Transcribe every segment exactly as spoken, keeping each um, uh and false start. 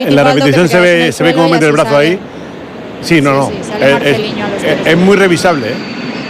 En la repetición se ve, se ve cómo mete el brazo ahí. Sí, no, no. Sí, sí, sale es, es, es muy revisable, ¿eh?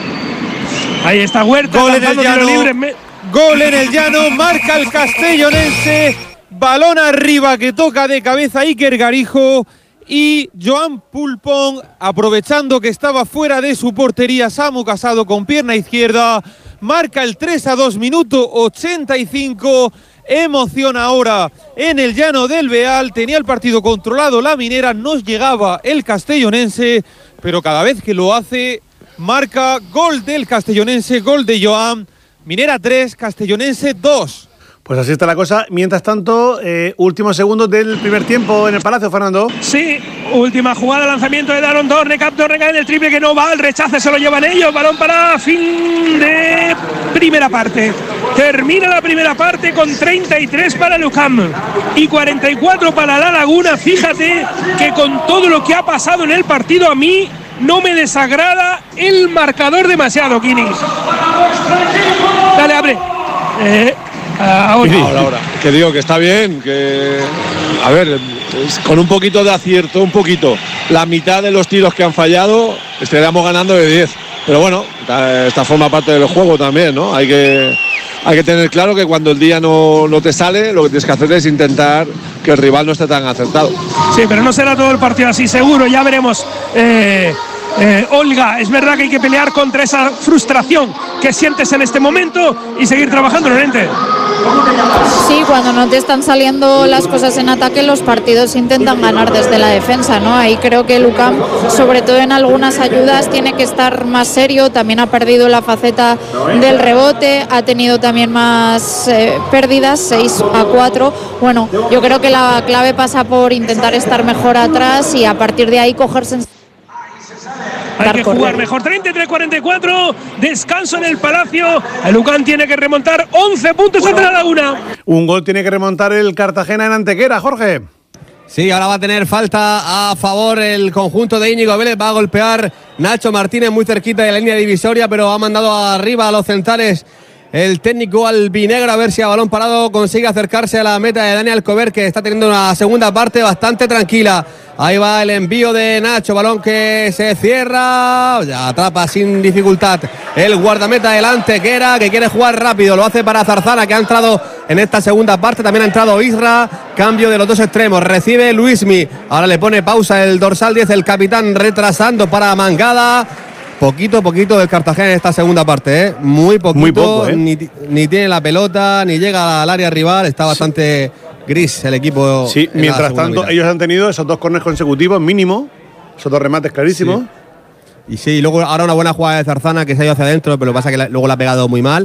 Ahí está Huerta. Gol en el llano. Libre. Gol en el llano. Marca el castellonense. Balón arriba que toca de cabeza Iker Garijo. Y Joan Pulpón, aprovechando que estaba fuera de su portería, Samu Casado con pierna izquierda, marca el tres a dos, minuto ochenta y cinco. Emoción ahora en el llano del Beal. Tenía el partido controlado la Minera, nos llegaba el castellonense, pero cada vez que lo hace, marca gol del castellonense, gol de Joan. Minera tres, castellonense dos. Pues así está la cosa. Mientras tanto, eh, últimos segundos del primer tiempo en el Palacio, Fernando. Sí, última jugada, lanzamiento de Daron Dorne, Cap Dorne cae en el triple que no va, el rechace se lo llevan ellos, balón para fin de primera parte. Termina la primera parte con treinta y tres para el U C A M y cuarenta y cuatro para La Laguna. Fíjate que con todo lo que ha pasado en el partido, a mí no me desagrada el marcador demasiado, Kini. Dale, abre. Eh, Ahora, ahora, ahora. Que digo que está bien, que a ver, con un poquito de acierto, un poquito, la mitad de los tiros que han fallado, estaríamos ganando de diez. Pero bueno, esta forma parte del juego también, ¿no? Hay que, hay que tener claro que cuando el día no, no te sale, lo que tienes que hacer es intentar que el rival no esté tan acertado. Sí, pero no será todo el partido así, seguro, ya veremos. Eh... Eh, Olga, es verdad que hay que pelear contra esa frustración que sientes en este momento y seguir trabajando, Lorente. Sí, cuando no te están saliendo las cosas en ataque, los partidos intentan ganar desde la defensa, ¿no? Ahí creo que el U C A M, sobre todo en algunas ayudas, tiene que estar más serio. También ha perdido la faceta del rebote, ha tenido también más eh, pérdidas, seis a cuatro. Bueno, yo creo que la clave pasa por intentar estar mejor atrás y a partir de ahí cogerse en... Hay que jugar mejor. treinta y tres cuarenta y cuatro, descanso en el Palacio. El U C A M tiene que remontar once puntos ante La Laguna. Un gol tiene que remontar el Cartagena en Antequera, Jorge. Sí, ahora va a tener falta a favor el conjunto de Íñigo Vélez. Va a golpear Nacho Martínez muy cerquita de la línea divisoria, pero ha mandado arriba a los centrales el técnico albinegro, a ver si a balón parado consigue acercarse a la meta de Dani Alcover, que está teniendo una segunda parte bastante tranquila. Ahí va el envío de Nacho, balón que se cierra, ya atrapa sin dificultad el guardameta delante, que era que quiere jugar rápido, lo hace para Zarzana, que ha entrado en esta segunda parte. También ha entrado Isra, cambio de los dos extremos, recibe Luismi, ahora le pone pausa el dorsal diez, el capitán, retrasando para Mangada. Poquito, poquito del Cartagena en esta segunda parte, ¿eh? Muy poquito, Muy poco, ¿eh? ni, ni tiene la pelota, ni llega al área rival, está bastante gris el equipo. Sí, mientras tanto, mitad. Ellos han tenido esos dos corners consecutivos, mínimo, esos dos remates clarísimos. Sí. Y sí, y luego ahora una buena jugada de Zarzana que se ha ido hacia adentro, pero lo que pasa es que la, luego la ha pegado muy mal.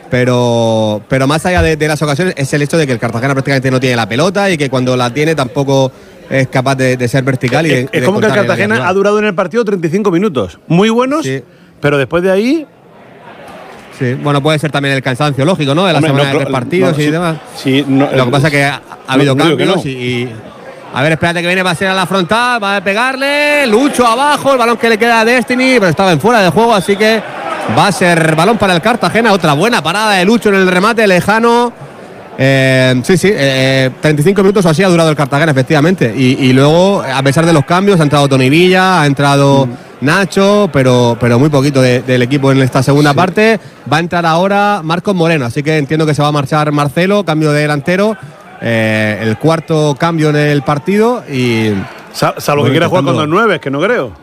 Pero, pero más allá de, de las ocasiones, es el hecho de que el Cartagena prácticamente no tiene la pelota y que cuando la tiene tampoco es capaz de, de ser vertical. Y es de, es como de que el Cartagena ha durado en el partido treinta y cinco minutos. Muy buenos, sí. Pero después de ahí... Sí, bueno, puede ser también el cansancio lógico, ¿no? De la Hombre, semana no, de tres partidos no, y sí, demás. Sí, no, Lo que pasa es que ha, ha habido no, cambios no. y, y... A ver, espérate que viene, va a ser a la frontal, va a pegarle, Lucho abajo, el balón que le queda a Destiny, pero estaba en fuera de juego, así que va a ser balón para el Cartagena. Otra buena parada de Lucho en el remate lejano. Eh, sí, sí, eh, treinta y cinco minutos o así ha durado el Cartagena, efectivamente. Y, y luego, a pesar de los cambios, ha entrado Tony Villa, ha entrado mm. Nacho, pero, pero muy poquito de, del equipo en esta segunda sí. parte. Va a entrar ahora Marcos Moreno, así que entiendo que se va a marchar Marcelo, cambio de delantero. Eh, el cuarto cambio en el partido y... Sal, salvo que quiera jugar con dos nueve, que no creo.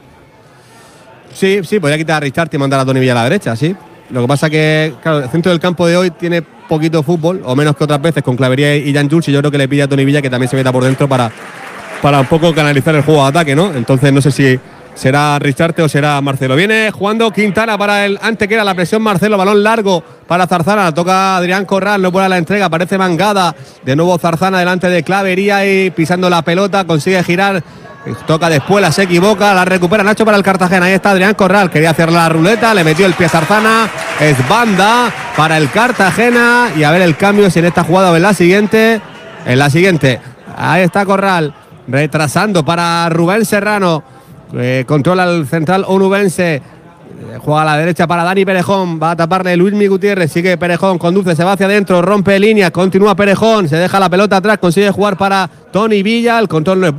Sí, sí, podría quitar a Richard y mandar a Tony Villa a la derecha, sí. Lo que pasa que, claro, el centro del campo de hoy tiene poquito fútbol, o menos que otras veces, con Clavería y Jan Jules, y yo creo que le pide a Tony Villa que también se meta por dentro para, para un poco canalizar el juego de ataque, ¿no? Entonces no sé si será Richarte o será Marcelo. Viene jugando Quintana para el Antequera, la presión Marcelo, balón largo para Zarzana, toca Adrián Corral, no puede la entrega, aparece Mangada, de nuevo Zarzana delante de Clavería y pisando la pelota, consigue girar. Toca después, la se equivoca, la recupera Nacho para el Cartagena. Ahí está Adrián Corral, quería hacer la ruleta, le metió el pie a Zarzana. Es banda para el Cartagena. Y a ver el cambio si en esta jugada o en la siguiente. En la siguiente, ahí está Corral, retrasando para Rubén Serrano. Eh, controla el central onubense. juega a la derecha para Dani Perejón. Va a taparle Luismi Gutiérrez. Sigue Perejón, conduce, se va hacia adentro, rompe líneas, continúa Perejón, se deja la pelota atrás, consigue jugar para Tony Villa. El control no es